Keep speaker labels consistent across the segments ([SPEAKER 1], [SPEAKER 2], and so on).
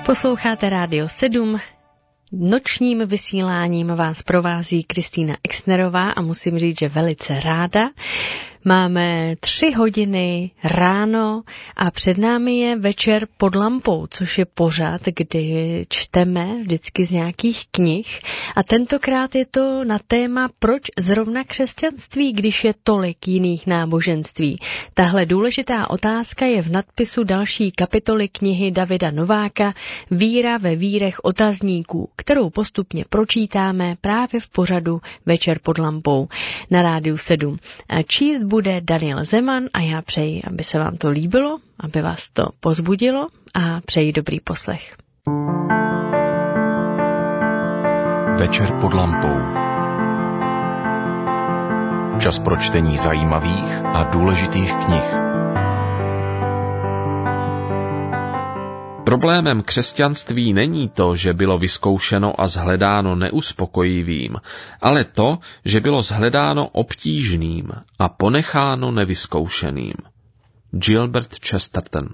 [SPEAKER 1] Posloucháte Rádio 7. Nočním vysíláním vás provází Kristýna Exnerová a musím říct, že velice ráda. Máme 3 hodiny ráno a před námi je večer pod lampou, což je pořad, kdy čteme vždycky z nějakých knih. A tentokrát je to na téma, proč zrovna křesťanství, když je tolik jiných náboženství. Tahle důležitá otázka je v nadpisu další kapitoly knihy Davida Nováka Víra ve vírech otazníků, kterou postupně pročítáme právě v pořadu Večer pod lampou na Rádiu 7. A číst bude Daniel Zeman a já přeji, aby se vám to líbilo, aby vás to povzbudilo a přeji dobrý poslech.
[SPEAKER 2] Večer pod lampou. Čas pro čtení zajímavých a důležitých knih.
[SPEAKER 3] Problémem křesťanství není to, že bylo vyzkoušeno a shledáno neuspokojivým, ale to, že bylo shledáno obtížným a ponecháno nevyzkoušeným. Gilbert Chesterton.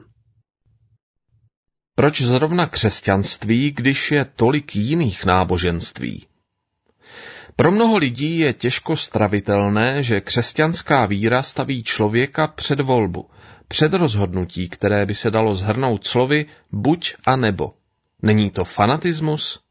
[SPEAKER 3] Proč zrovna křesťanství, když je tolik jiných náboženství? Pro mnoho lidí je těžko stravitelné, že křesťanská víra staví člověka před volbu, před rozhodnutí, které by se dalo shrnout slovy buď a nebo. Není to fanatismus?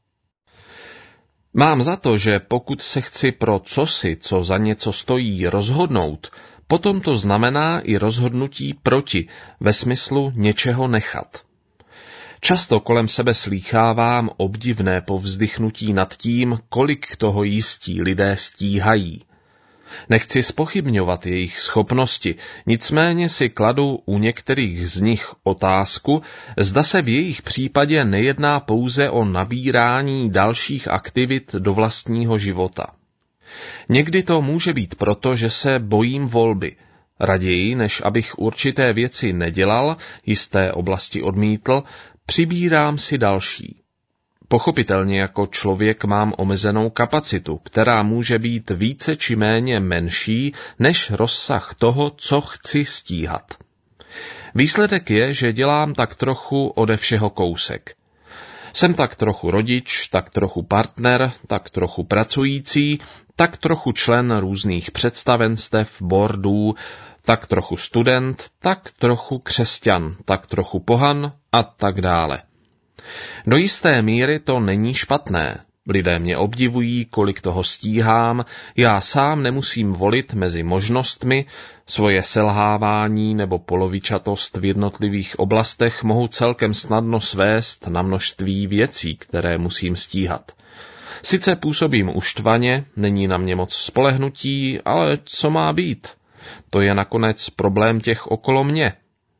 [SPEAKER 3] Mám za to, že pokud se chci pro cosi, co za něco stojí, rozhodnout, potom to znamená i rozhodnutí proti, ve smyslu něčeho nechat. Často kolem sebe slýchávám obdivné povzdychnutí nad tím, kolik toho jistí lidé stíhají. Nechci zpochybňovat jejich schopnosti, nicméně si kladu u některých z nich otázku, zda se v jejich případě nejedná pouze o nabírání dalších aktivit do vlastního života. Někdy to může být proto, že se bojím volby. Raději, než abych určité věci nedělal, jisté oblasti odmítl, přibírám si další. Pochopitelně jako člověk mám omezenou kapacitu, která může být více či méně menší než rozsah toho, co chci stíhat. Výsledek je, že dělám tak trochu ode všeho kousek. Jsem tak trochu rodič, tak trochu partner, tak trochu pracující, tak trochu člen různých představenstev, boardů, tak trochu student, tak trochu křesťan, tak trochu pohan a tak dále. Do jisté míry to není špatné. Lidé mě obdivují, kolik toho stíhám, já sám nemusím volit mezi možnostmi, svoje selhávání nebo polovičatost v jednotlivých oblastech mohu celkem snadno svést na množství věcí, které musím stíhat. Sice působím uštvaně, není na mě moc spolehnutí, ale co má být? To je nakonec problém těch okolo mě.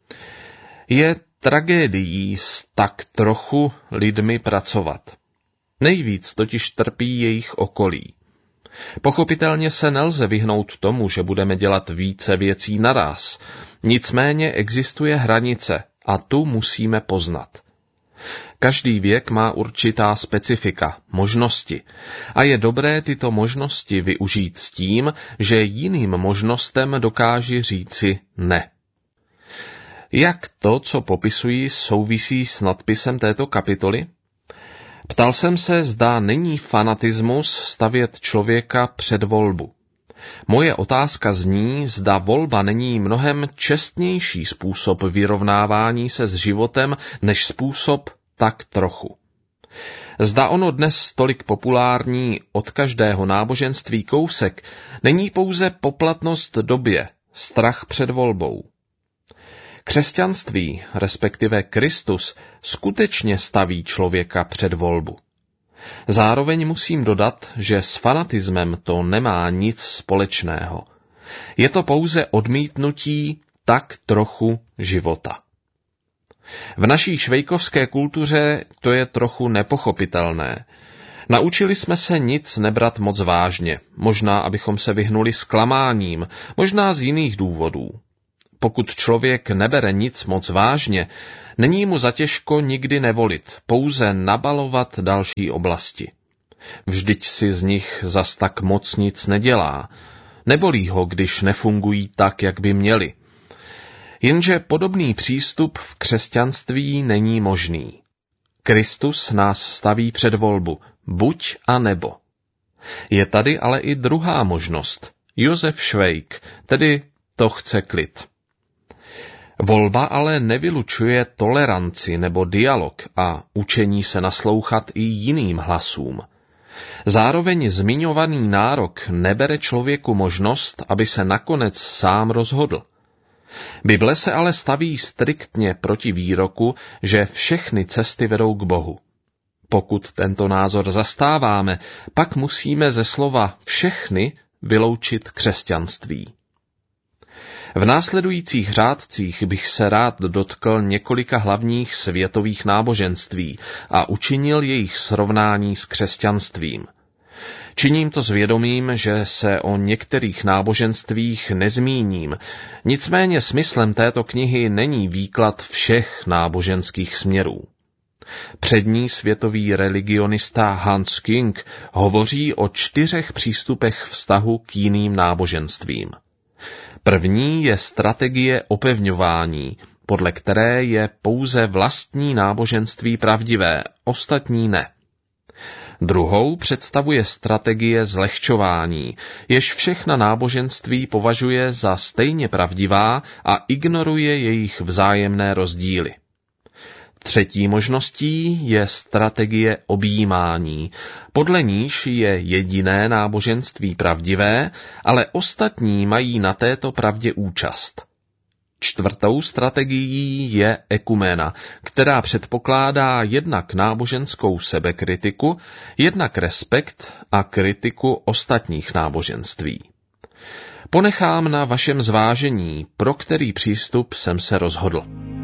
[SPEAKER 3] Je tragédií s tak trochu lidmi pracovat. Nejvíc totiž trpí jejich okolí. Pochopitelně se nelze vyhnout tomu, že budeme dělat více věcí naráz. Nicméně existuje hranice a tu musíme poznat. Každý věk má určitá specifika, možnosti a je dobré tyto možnosti využít s tím, že jiným možnostem dokáži říci ne. Jak to, co popisuji, souvisí s nadpisem této kapitoly? Ptal jsem se, zda není fanatismus stavět člověka před volbu. Moje otázka zní, zda volba není mnohem čestnější způsob vyrovnávání se s životem, než způsob tak trochu. Zda ono dnes tolik populární od každého náboženství kousek není pouze poplatnost době, strach před volbou. Křesťanství, respektive Kristus, skutečně staví člověka před volbu. Zároveň musím dodat, že s fanatismem to nemá nic společného. Je to pouze odmítnutí tak trochu života. V naší švejkovské kultuře to je trochu nepochopitelné. Naučili jsme se nic nebrat moc vážně, možná abychom se vyhnuli zklamáním, možná z jiných důvodů. Pokud člověk nebere nic moc vážně, není mu zatěžko nikdy nevolit, pouze nabalovat další oblasti. Vždyť si z nich zas tak moc nic nedělá. Nebolí ho, když nefungují tak, jak by měli. Jenže podobný přístup v křesťanství není možný. Kristus nás staví před volbu, buď a nebo. Je tady ale i druhá možnost. Josef Švejk, tedy to chce klid. Volba ale nevylučuje toleranci nebo dialog a učení se naslouchat i jiným hlasům. Zároveň zmiňovaný nárok nebere člověku možnost, aby se nakonec sám rozhodl. Bible se ale staví striktně proti výroku, že všechny cesty vedou k Bohu. Pokud tento názor zastáváme, pak musíme ze slova všechny vyloučit křesťanství. V následujících řádcích bych se rád dotkl několika hlavních světových náboženství a učinil jejich srovnání s křesťanstvím. Činím to s vědomím, že se o některých náboženstvích nezmíním, nicméně smyslem této knihy není výklad všech náboženských směrů. Přední světový religionista Hans Küng hovoří o 4 přístupech vztahu k jiným náboženstvím. První je strategie opevňování, podle které je pouze vlastní náboženství pravdivé, ostatní ne. Druhou představuje strategie zlehčování, jež všechna náboženství považuje za stejně pravdivá a ignoruje jejich vzájemné rozdíly. Třetí možností je strategie objímání, podle níž je jediné náboženství pravdivé, ale ostatní mají na této pravdě účast. Čtvrtou strategií je ekumena, která předpokládá jednak náboženskou sebekritiku, jednak respekt a kritiku ostatních náboženství. Ponechám na vašem zvážení, pro který přístup jsem se rozhodl.